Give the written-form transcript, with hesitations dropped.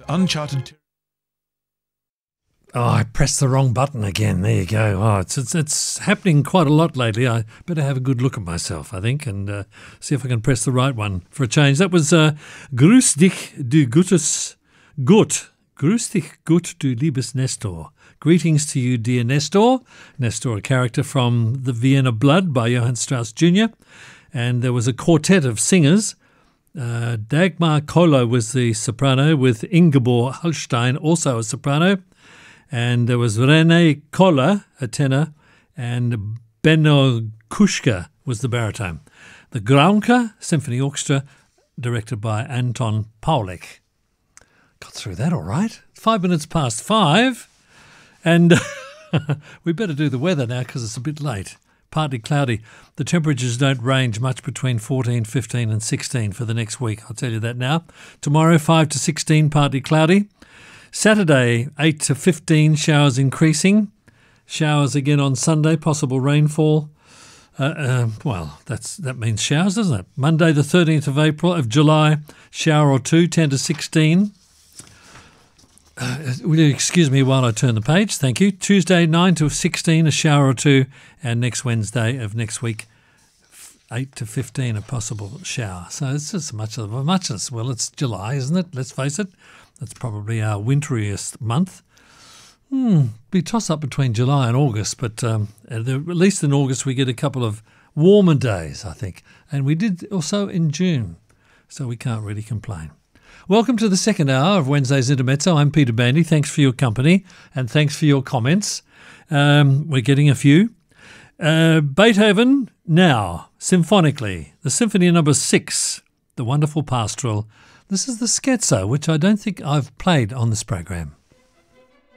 Uncharted. Oh, I pressed the wrong button again. There you go. Oh, it's happening quite a lot lately. I better have a good look at myself, I think, and see if I can press the right one for a change. That was Grüß dich, du gutes Gut. Grüß dich, gut, du liebes Nestor. Greetings to you, dear Nestor. Nestor, a character from The Vienna Blood by Johann Strauss Jr. And there was a quartet of singers. Dagmar Koller was the soprano, with Ingeborg Hallstein, also a soprano. And there was René Koller, a tenor, and Benno Kuschka was the baritone. The Graunke Symphony Orchestra, directed by Anton Paulik. Got through that all right. 5 minutes past 5. And we better do the weather now because it's a bit late. Partly cloudy. The temperatures don't range much between 14, 15 and 16 for the next week. I'll tell you that now. Tomorrow, 5 to 16, partly cloudy. Saturday, 8 to 15, showers increasing. Showers again on Sunday, possible rainfall. That means showers, doesn't it? Monday, the 13th of July, shower or two, 10 to 16. Will you excuse me while I turn the page? Thank you. Tuesday, 9 to 16, a shower or two. And next Wednesday of next week, 8 to 15, a possible shower. So it's just muchness. Well, it's July, isn't it? Let's face it. That's probably our winteriest month. Be toss up between July and August, but at least in August we get a couple of warmer days, I think. And we did also in June, so we can't really complain. Welcome to the second hour of Wednesday's Intermezzo. I'm Peter Bandy. Thanks for your company and thanks for your comments. We're getting a few. Beethoven now, symphonically, the Symphony No. 6, the wonderful pastoral. This is the scherzo, which I don't think I've played on this program.